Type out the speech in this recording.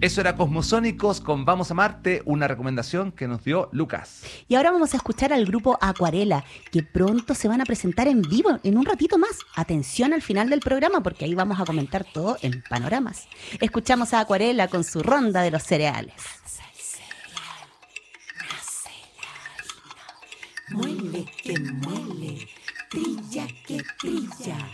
Eso era Cosmosónicos con Vamos a Marte, una recomendación que nos dio Lucas. Y ahora vamos a escuchar al grupo Acuarela, que pronto se van a presentar en vivo en un ratito más. Atención al final del programa, porque ahí vamos a comentar todo en panoramas. Escuchamos a Acuarela con su ronda de los cereales. Muele que muele, trilla que trilla.